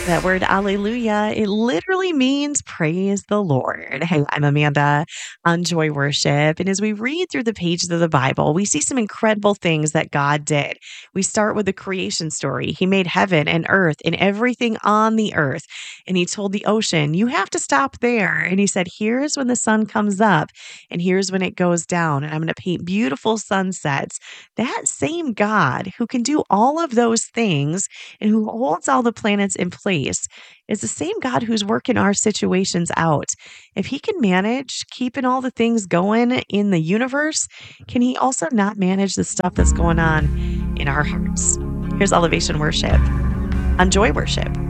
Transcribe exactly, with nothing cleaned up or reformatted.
That word alleluia, it literally means praise the Lord. Hey, I'm Amanda on Joy Worship. And as we read through the pages of the Bible, we see some incredible things that God did. We start with the creation story. He made heaven and earth and everything on the earth. And he told the ocean, you have to stop there. And he said, here's when the sun comes up and here's when it goes down. And I'm going to paint beautiful sunsets. That same God who can do all of those things and who holds all the planets in place is the same God who's working our situations out. If he can manage keeping all the things going in the universe, can he also not manage the stuff that's going on in our hearts? Here's Elevation Worship on Joy Worship.